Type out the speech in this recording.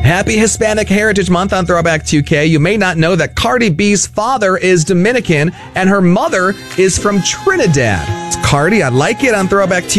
Happy Hispanic Heritage Month on Throwback 2K. You may not know that Cardi B's father is Dominican and her mother is from Trinidad. It's Cardi. I like it on Throwback 2K.